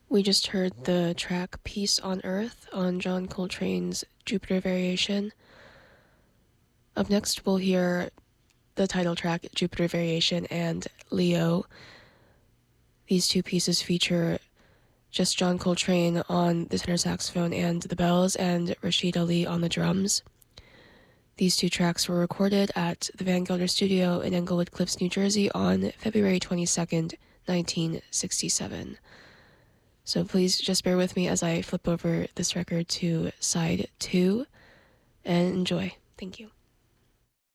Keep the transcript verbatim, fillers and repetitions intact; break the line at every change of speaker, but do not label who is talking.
We just heard the track Peace on Earth on John Coltrane's Jupiter Variation. Up next, we'll hear the title track Jupiter Variation and Leo. These two pieces feature just John Coltrane on the tenor saxophone and the bells, and Rashid Ali on the drums. These two tracks were recorded at the Van Gelder Studio in Englewood Cliffs, New Jersey on February twenty-second, nineteen sixty-seven. So please just bear with me as I flip over this record to side two and enjoy. Thank you.